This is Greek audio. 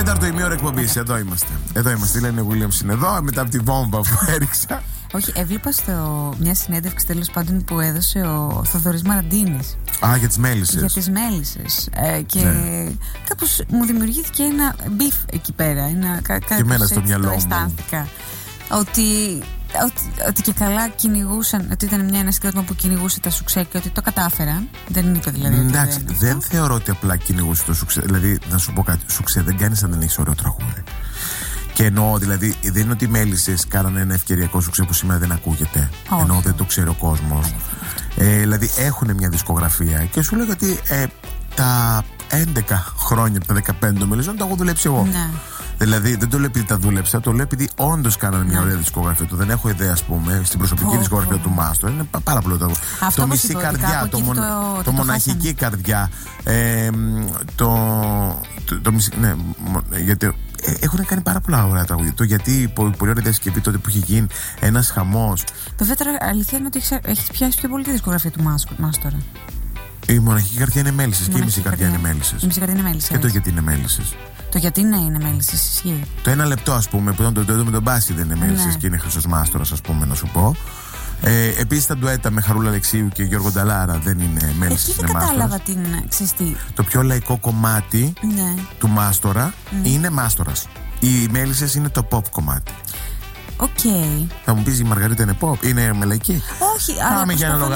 Τέταρτο ημίωρο εκπομπής. Εδώ είμαστε. Η Λένε Williams είναι εδώ μετά από τη βόμβα που έριξα. Όχι, έβλεπα μια συνέντευξη τέλος πάντων που έδωσε ο Θοδωρής Μαραντίνης. Για τις μέλισσες. Για τις μέλισσες. Και κάπως μου δημιουργήθηκε ένα μπιφ εκεί πέρα. Και εμένα στο μυαλό μου. Αισθάνθηκα ότι και καλά κυνηγούσαν, ότι ήταν ένα συγκρότημα που κυνηγούσε τα σουξέ και ότι το κατάφεραν. Δεν είπε δηλαδή. Εντάξει, δεν θεωρώ ότι απλά κυνηγούσε το σουξέ. Δηλαδή, να σου πω κάτι, σουξέ δεν κάνει αν δεν έχει ωραίο τραγούδι. Και εννοώ, δηλαδή, δεν είναι ότι οι μέλισσες κάνανε ένα ευκαιριακό σουξέ που σήμερα δεν ακούγεται. Εννοώ δεν το ξέρει ο κόσμος. Δηλαδή, έχουν μια δισκογραφία και σου λέω ότι τα 11 χρόνια από τα 15 των μελισσών το έχω δουλέψει εγώ. Ναι. Δηλαδή δεν το λέω επειδή τα δούλεψα, το λέω επειδή όντως κάνανε μια ωραία δισκογραφία του. Δεν έχω ιδέα, ας πούμε, στην προσωπική δισκογραφία του Μάστορ. Είναι πάρα πολύ το. Το μισή καρδιά, το μοναχική καρδιά. Ναι, γιατί έχουν κάνει πάρα πολλά ωραία τραγούδια. Το γιατί πολύ ωραία διασκευή τότε που είχε γίνει ένας χαμός. Βέβαια τώρα αλήθεια είναι ότι έχει πιάσει πιο πολύ τη δισκογραφία του Μάστορα. Η μοναχική καρδιά είναι μέλισσες και η μισή καρδιά είναι μέλισσες. Η μισή καρδιά είναι μέλισσες. Και το γιατί είναι μέλισσες. Το γιατί ναι είναι μέλισσες, ισχύει. Το ένα λεπτό, ας πούμε, που ήταν το ντουέτο με τον Μπάση δεν είναι μέλισσες και είναι Χρυσός Μάστορας, ας πούμε, να σου πω. Επίσης τα ντουέτα με Χαρούλα Αλεξίου και Γιώργο Νταλάρα δεν είναι μέλισσες. Δεν κατάλαβα την ξεστή. Το πιο λαϊκό κομμάτι του Μάστορα είναι Μάστορας. Οι μέλισσες είναι το pop κομμάτι. Οκ. Θα μου πεις η Μαργαρίτα είναι pop, είναι μελαϊκή. Όχι, πάμε για ένα